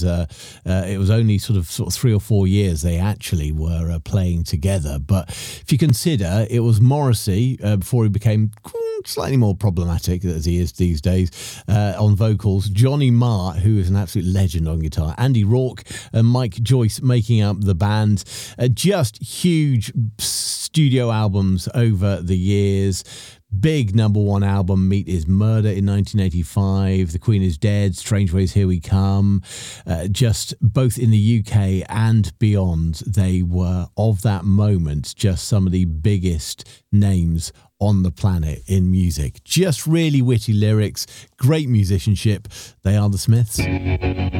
it was only sort of 3 or 4 years they actually were playing together. But if you consider, it was Morrissey before he became slightly more problematic as he is these days on vocals, Johnny Marr, who is an absolute legend on guitar, Andy Rourke and Mike Joyce making up the band. Just huge studio albums over the years. Big number one album, Meat is Murder in 1985, The Queen is Dead, Strange Ways, Here We Come. Just both in the UK and beyond, they were, of that moment, just some of the biggest names on the planet in music. Just really witty lyrics, great musicianship. They are the Smiths.